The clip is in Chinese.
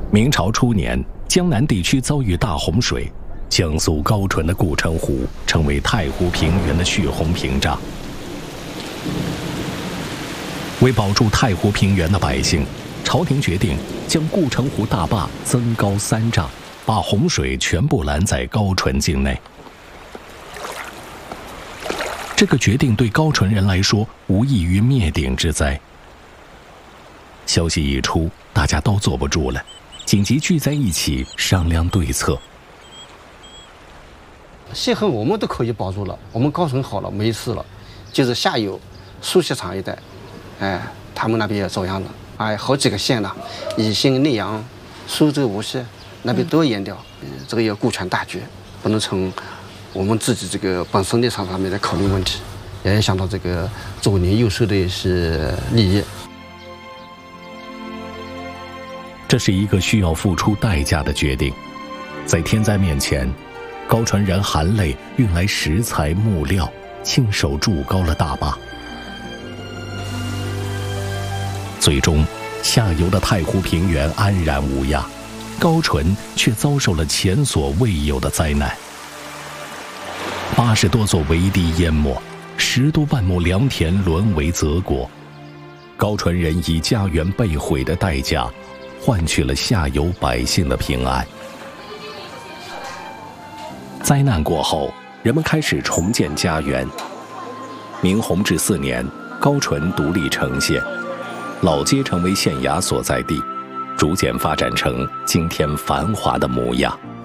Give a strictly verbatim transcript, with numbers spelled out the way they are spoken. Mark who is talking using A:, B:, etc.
A: 明朝初年，江南地区遭遇大洪水，江苏高淳的顾城湖成为太湖平原的蓄洪屏障。为保住太湖平原的百姓，朝廷决定将顾城湖大坝增高三丈，把洪水全部拦在高淳境内。这个决定对高淳人来说无异于灭顶之灾。消息一出，大家都坐不住了，紧急聚在一起商量对策。
B: 泄洪我们都可以保住了，我们高淳好了，没事了，就是下游输溪场一带，哎，他们那边也遭殃了，哎，好几个县呢，宜兴、溧阳、苏州、无锡那边都淹掉，嗯、这个要顾全大局，不能从我们自己这个本身立场上面来考虑问题，也要想到这个左邻右舍的一些利益。
A: 这是一个需要付出代价的决定，在天灾面前，高淳人含泪运来食材木料，亲手筑高了大坝。最终，下游的太湖平原安然无恙，高淳却遭受了前所未有的灾难。八十多座围堤淹没，十多万亩良田沦为泽国，高淳人以家园被毁的代价，换取了下游百姓的平安。灾难过后，人们开始重建家园。明弘治四年，高淳独立成县，老街成为县衙所在地，逐渐发展成今天繁华的模样。